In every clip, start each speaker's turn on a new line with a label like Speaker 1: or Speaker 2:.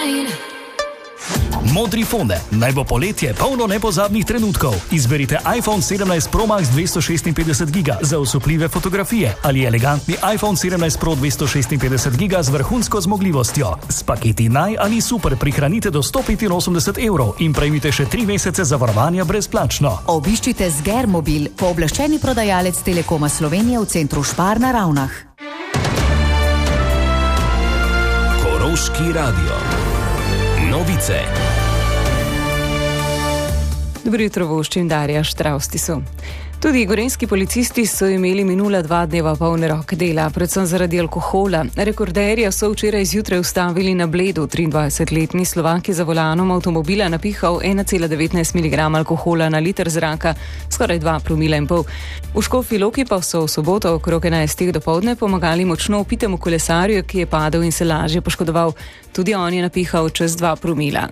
Speaker 1: Modri fonde. Naj bo poletje polno nepozabnih trenutkov. Izberite iPhone 17 Pro Max 256 GB za osupljive fotografije ali elegantni iPhone 17 Pro 256 GB z vrhunsko zmogljivostjo. S paketi Naj ali Super prihranite do 185 € in prejmite še 3 mesece zavarovanja brezplačno.
Speaker 2: Obiščite Sgermobil, pooblaščeni prodajalec Telekoma Slovenije v centru Špar na Ravnah.
Speaker 3: Koroški radio. Novice.
Speaker 4: Dobro jutro, voščim Darja Štraustisu. Tudi gorenjski policisti so imeli minula 2 dneva polne roke dela, predvsem zaradi alkohola. Rekorderja so včeraj zjutraj ustavili na Bledu. 23-letni Slovak je za volanom avtomobila napihal 1,19 mg alkohola na liter zraka, skoraj 2,5 promila. V Škofji Loki pa so v soboto okrog 11. dopoldne pomagali močno upitemu kolesarju, ki je padel in se lažje poškodoval. Tudi on je napihal čez 2 promila.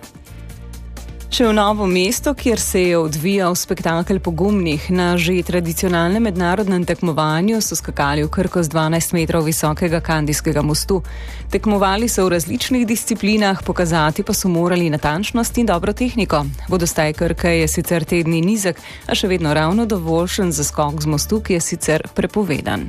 Speaker 4: Še v Novo mesto, kjer se je odvijal spektakel pogumnih, na že tradicionalnem mednarodnem tekmovanju so skakali v Krko z 12 metrov visokega Kandijskega mostu. Tekmovali so v različnih disciplinah, pokazati pa so morali natančnost in dobro tehniko. Vodostaj Krke je sicer te dni nizek, a še vedno ravno dovoljšen za skok z mostu, ki je sicer prepovedan.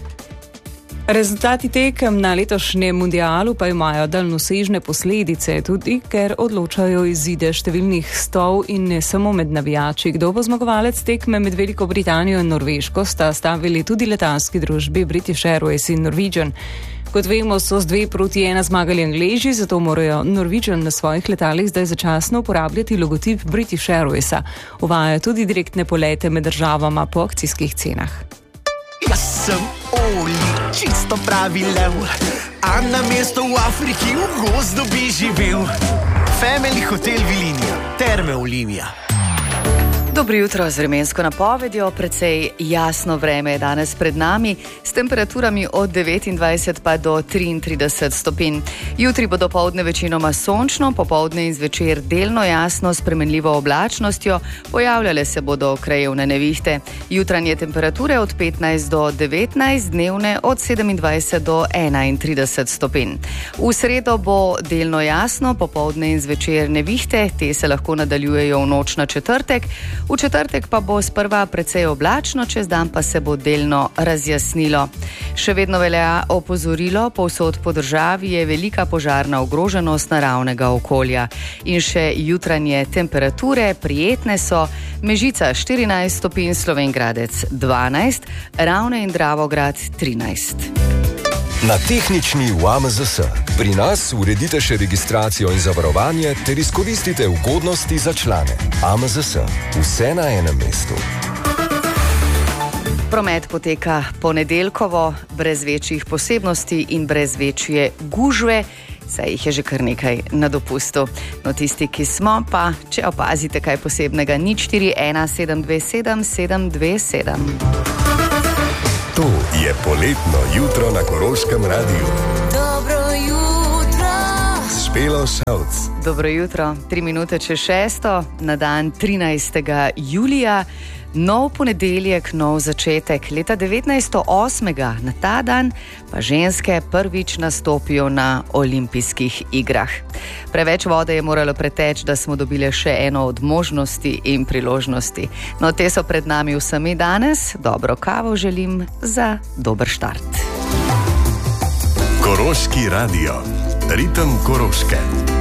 Speaker 4: Rezultati tekem na letošnjem mundialu pa imajo daljnosežne posledice, tudi ker odločajo izide številnih stov in ne samo med navijači. Kdo bo zmagovalec tekme med Veliko Britanijo in Norveško, sta stavili tudi letalski družbi British Airways in Norwegian. Kot vemo, so z 2-1 zmagali Angleži, zato morajo Norwegian na svojih letalih zdaj začasno uporabljati logotip British Airwaysa. Uvajajo tudi direktne polete med državama po akcijskih cenah.
Speaker 5: Jaz sem Oli, čisto pravi lev, a na mesto v Afriki v gozdu bi živel. Family Hotel Vilinija, Terme Olimija.
Speaker 2: Dobro jutro z vremensko napovedjo, precej jasno vreme je danes pred nami, s temperaturami od 29 pa do 33 stopinj. Jutri bo dopoldne večinoma sončno, popoldne in zvečer delno jasno s spremenljivo oblačnostjo, pojavljale se bodo krajevne nevihte. Jutranje temperature od 15 do 19, dnevne od 27 do 31 stopinj. V sredo bo delno jasno, popoldne in zvečer nevihte, te se lahko nadaljujejo v noč na četrtek. V četrtek pa bo sprva precej oblačno, čez dan pa se bo delno razjasnilo. Še vedno velja opozorilo, povsod po državi je velika požarna ogroženost naravnega okolja. In še jutranje temperature prijetne so: Mežica 14 stopinj, Slovenj Gradec 12, Ravne in Dravograd 13.
Speaker 3: Na tehnični v AMZS. Pri nas uredite še registracijo in zavarovanje ter izkoristite ugodnosti za člane. AMZS. Vse na enem mestu.
Speaker 2: Promet poteka ponedeljkovo, brez večjih posebnosti in brez večje gužve, saj jih je že kar nekaj na dopustu. No, tisti, ki smo, pa če opazite kaj posebnega, 041 727 727.
Speaker 3: To je poletno jutro na Koroškem radiju.
Speaker 6: Dobro jutro.
Speaker 3: Špelo Šavc.
Speaker 2: Dobro jutro, 3 minute čez 6, na dan 13. julija. Nov ponedeljek, nov začetek. Leta 1908. na ta dan pa ženske prvič nastopijo na olimpijskih igrah. Preveč vode je moralo preteči, da smo dobili še eno od možnosti in priložnosti. No, te so pred nami vsemi danes. Dobro kavo želim za dober štart.
Speaker 3: Koroški radio. Ritem Koroške.